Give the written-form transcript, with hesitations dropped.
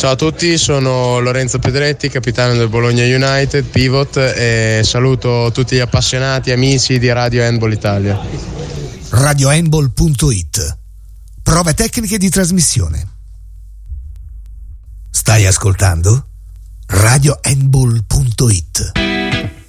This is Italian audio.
Ciao a tutti, sono Lorenzo Pedretti, capitano del Bologna United, pivot, e saluto tutti gli appassionati, amici di Radio Handball Italia. RadioHandball.it. Prove tecniche di trasmissione. Stai ascoltando? RadioHandball.it.